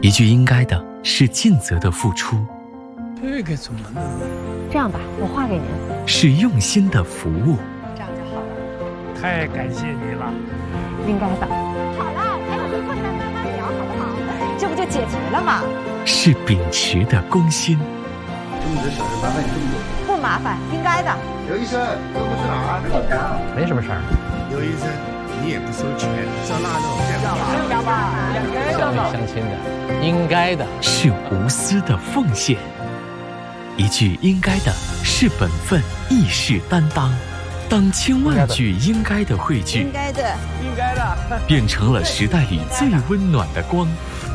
一句应该的是尽责的付出， 这个怎么弄？ 这样吧，我画给您。 是用心的服务。 这样就好了。 太感谢你了。 应该的。好了，还有回复再慢慢聊，好不好？这不就解决了吗？ 是秉持的公心。 这么多小事麻烦你这么多。 不麻烦，应该的。 刘医生，这不是哪儿？ 没什么事儿。 刘医生，你也不收钱，照那弄。 要吧，相亲相亲的，应该的。 是无私的奉献。一句应该的是本分，亦是担当。当千万句应该的汇聚， 应该的， 应该的， 变成了时代里最温暖的光。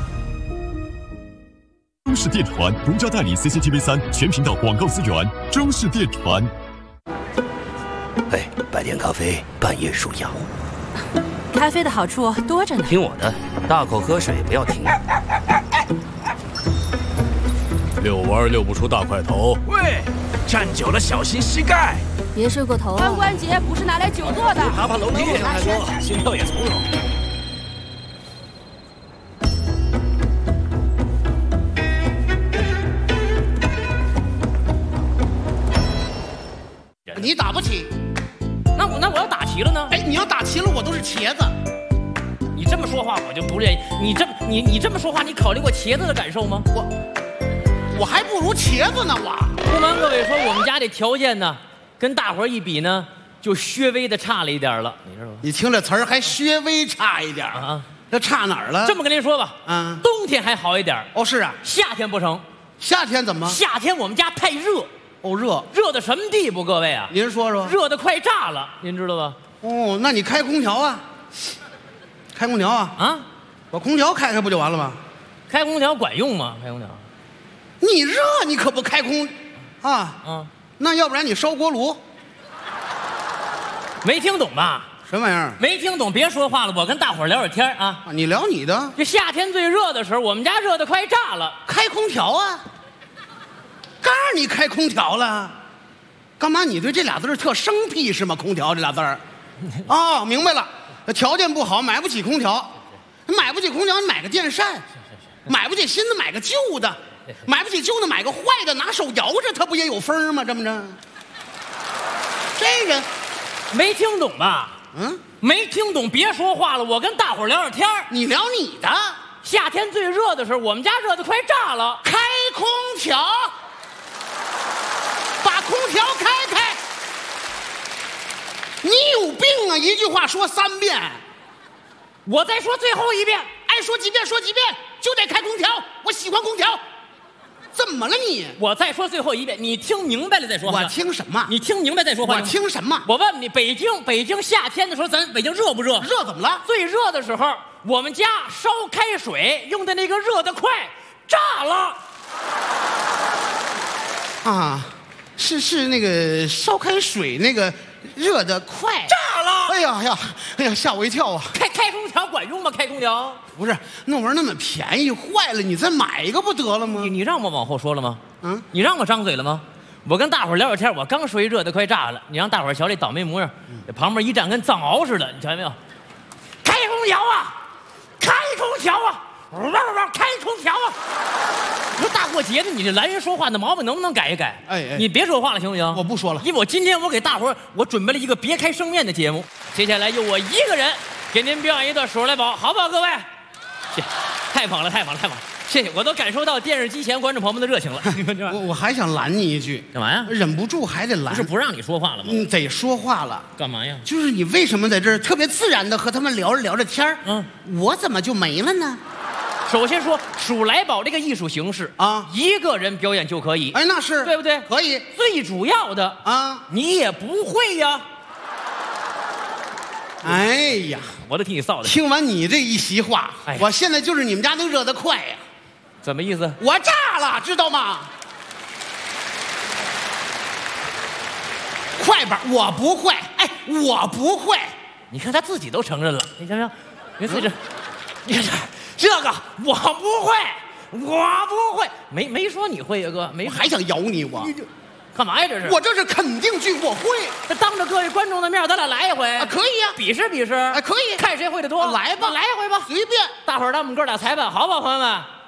中视电传独家代理 CCTV3 全频道广告资源，中视电传。 哎，白天咖啡，半夜数羊。 咖啡的好处多着呢。 听我的，大口喝水，不要停。 遛弯遛不出大块头。 喂，站久了小心膝盖。 别睡过头。 髋关节不是拿来久坐的。 爬楼梯想太多，心跳也从容。 你打不起， 那我要打齐了呢？ 哎，你要打齐了，我都是茄子。 你这么说话我就不愿意。你这么说话，你考虑过茄子的感受吗？ 我还不如茄子呢，我。 不瞒各位说，我们家这条件呢，跟大伙儿一比呢，就略微的差了一点了，你知道吗？ 你听这词儿还略微差一点啊？这差哪儿了？ 这么跟您说吧，冬天还好一点。 哦，是啊， 夏天不成。 夏天怎么？ 夏天我们家太热。 哦， 热到什么地步？各位啊， 您说说。 热得快炸了，您知道吧？ 哦，那你开空调啊？开空调啊？ 啊， 把空调开开不就完了吗？ 开空调管用吗？开空调？ 你热你可不开空，那要不然你烧锅炉。 没听懂吧？ 什么玩意儿？ 没听懂，别说话了，我跟大伙儿聊会儿天啊。 你聊你的。 这夏天最热的时候，我们家热得快炸了， 开空调啊。告诉你开空调了，干嘛？你对这俩字特生僻是吗？空调这俩字儿，哦，明白了。条件不好，买不起空调，买不起空调，你买个电扇，买不起新的，买个旧的，买不起旧的，买个坏的，拿手摇着，它不也有风吗？这么着，这个没听懂吧？没听懂，别说话了，我跟大伙儿聊会儿天。 你聊你的。 夏天最热的时候，我们家热得快炸了， 开空调。把空调开开！你有病啊！一句话说3遍， 我再说最后一遍， 爱说几遍说几遍，就得开空调。我喜欢空调。怎么了你？ 我再说最后一遍，你听明白了再说话。 我听什么？ 你听明白再说话。 我听什么？ 我问你，北京夏天的时候，咱北京热不热？ 热怎么了？ 最热的时候，我们家烧开水用的那个热得快，炸了。 啊。是那个烧开水那个热得快， 炸了！ 哎呀，吓我一跳啊！ 开空调管用吗？开空调不是那玩意儿那么便宜，坏了你再买一个不得了吗？ 你让我往后说了吗？你让我张嘴了吗？我跟大伙儿聊会儿天，我刚说一热得快炸了，你让大伙儿瞧这倒霉模样，这旁边一站跟藏獒似的，你瞧见没有？开空调啊！开空调啊！开空调啊！你说大过节的，你这来人说话的毛病能不能改一改？你别说话了，行不行？ 我不说了， 因为今天我给大伙儿我准备了一个别开生面的节目，接下来就我一个人给您表演一段数来宝，好不好，各位？谢谢，太棒了，谢谢，我都感受到电视机前观众朋友们的热情了。 我还想拦你一句， 干嘛呀？ 忍不住还得拦， 不是不让你说话了吗？ 得说话了。 干嘛呀？ 就是你为什么在这儿特别自然的和他们聊着天儿？我怎么就没了呢？ 首先说数来宝这个艺术形式啊，一个人表演就可以。 哎，那是对不对？ 可以。 最主要的啊， 你也不会呀。 哎呀， 我都替你臊的。 听完你这一席话，我现在就是你们家能热得快呀。 怎么意思？ 我炸了，知道吗？快板我不会，我不会。 你看他自己都承认了，你想想，你自己你看这个我不会，没说你会呀，哥，没还想咬你我？ 干嘛呀这是？ 我这是肯定句，我会。 这当着各位观众的面，咱俩来一回啊，可以呀， 比试比试， 可以， 看谁会的多。 来吧， 来一回吧， 随便。 大伙儿让我们哥俩裁判，好不好，朋友们？